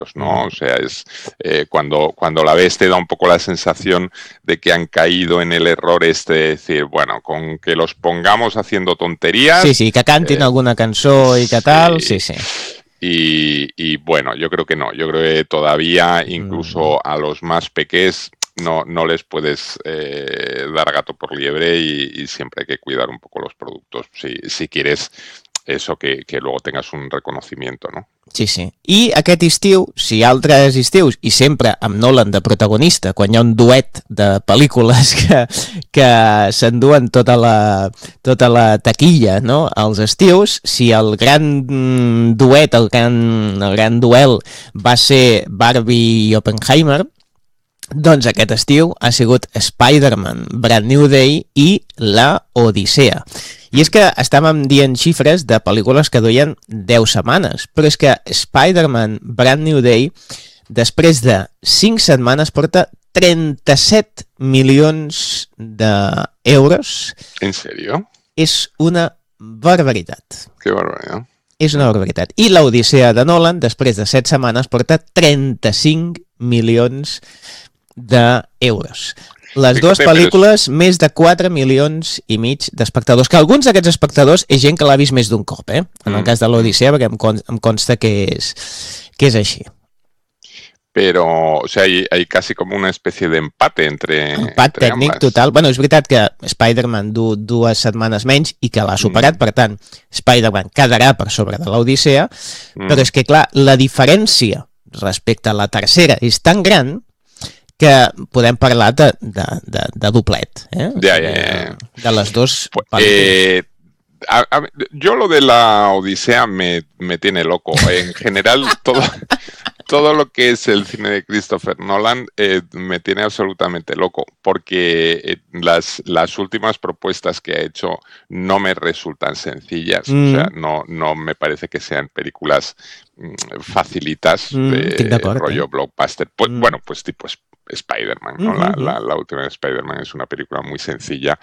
¿no? O sea, es cuando la ves te da un poco la sensación de que han caído en el error de decir, bueno, con que los pongamos haciendo tonterías... Sí, que cantin alguna cançó i que tal, sí. Y bueno, yo creo que no. Yo creo que todavía incluso a los más pequeños no les puedes dar gato por liebre y siempre hay que cuidar un poco los productos si quieres eso que luego tengas un reconocimiento, ¿no? Sí. I aquest estiu, si altres estius, i sempre amb Nolan de protagonista, quan hi ha un duet de pel·lícules que s'enduen tota la taquilla, no?, als estius, si el gran duet, el gran duel va ser Barbie i Oppenheimer, doncs aquest estiu ha sigut Spider-Man, Brand New Day i La Odissea. I és que estàvem dient xifres de pel·lícules que duien 10 setmanes, però és que Spider-Man Brand New Day, després de 5 setmanes, porta 37 milions d'euros. ¿En serio? És una barbaritat. Qué barbaridad. És una barbaritat. I l'Odissea de Nolan, després de 7 setmanes, porta 35 milions d'euros. Les dues pel·lícules, més de 4 milions i mig d'espectadors, que alguns d'aquests espectadors és gent que l'ha vist més d'un cop, en el cas de l'Odissea, perquè em consta que és així. Pero, o sea, hay casi como una especie de empate entre tècnic ambas. Total. Bueno, és veritat que Spider-Man du 2 setmanes menys i que l'ha superat, per tant, Spider-Man quedarà per sobre de l'Odissea, però és que, clar, la diferència respecte a la tercera és tan gran que podem parlar de doblet, de les dos pel·lícules. Yo lo de la Odisea me tiene loco. En general, todo lo que es el cine de Christopher Nolan me tiene absolutamente loco, porque las últimas propuestas que ha hecho no me resultan sencillas. O sea, no me parece que sean películas facilitas de rollo blockbuster. Pues, bueno, pues tipo Spider-Man, ¿no? La última de Spider-Man es una película muy sencilla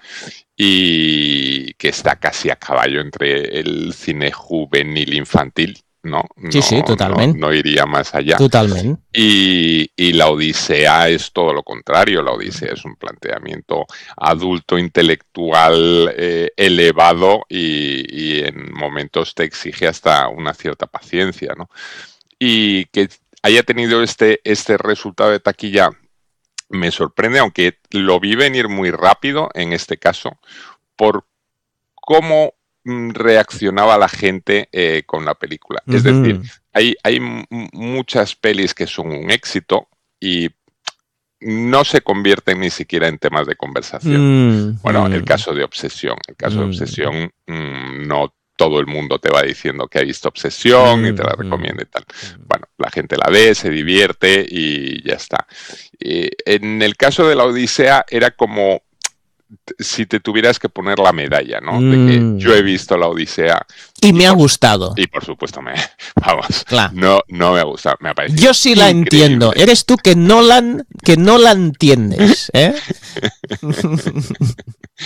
y que está casi a caballo entre el cine juvenil infantil, ¿no? Sí, totalmente. No iría más allá. Totalmente. Y la Odisea es todo lo contrario. La Odisea es un planteamiento adulto, intelectual, elevado y en momentos te exige hasta una cierta paciencia, ¿no? Y que haya tenido este resultado de taquilla me sorprende, aunque lo vi venir muy rápido en este caso, por cómo reaccionaba la gente con la película. Es decir, hay muchas pelis que son un éxito y no se convierten ni siquiera en temas de conversación. Bueno, el caso de Obsesión. El caso de Obsesión no todo el mundo te va diciendo que ha visto Obsesión y te la recomienda y tal. Bueno, la gente la ve, se divierte y ya está. En el caso de la Odisea era como si te tuvieras que poner la medalla, ¿no? De que yo he visto la Odisea. Y me ha gustado. Y por supuesto, no me ha gustado. Me ha parecido yo sí la entiendo. Eres tú que no la entiendes, ¿eh?